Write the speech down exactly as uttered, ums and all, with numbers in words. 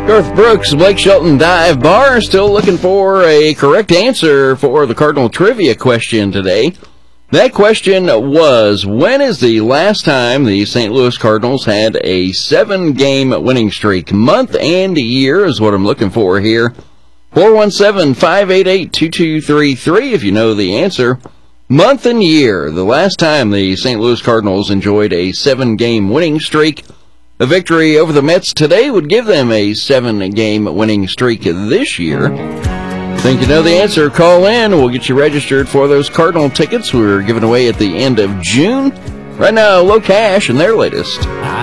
Garth Brooks, Blake Shelton Dive Bar, still looking for a correct answer for the Cardinal trivia question today. That question was, when is the last time the Saint Louis Cardinals had a seven-game winning streak? Month and year is what I'm looking for here. four one seven, five eight eight, two two three three if you know the answer. Month and year, the last time the Saint Louis Cardinals enjoyed a seven-game winning streak. A victory over the Mets today would give them a seven-game winning streak this year. Think you know the answer? Call in. We'll get you registered for those Cardinal tickets we're giving away at the end of June. Right now, Low Cash and their latest.